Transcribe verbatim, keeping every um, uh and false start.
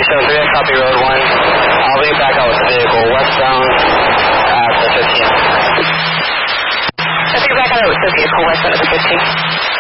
seven three, I copy road one. I'll be back out with the vehicle westbound at the fifteen. I'll be back out with the vehicle westbound at the fifteen.